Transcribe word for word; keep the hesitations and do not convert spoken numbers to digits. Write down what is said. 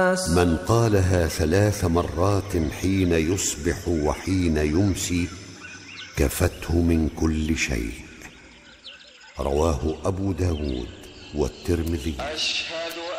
الناس. من قالها ثلاث مرات حين يصبح وحين يمسي كفته من كل شيء. رواه أبو داود والترمذي.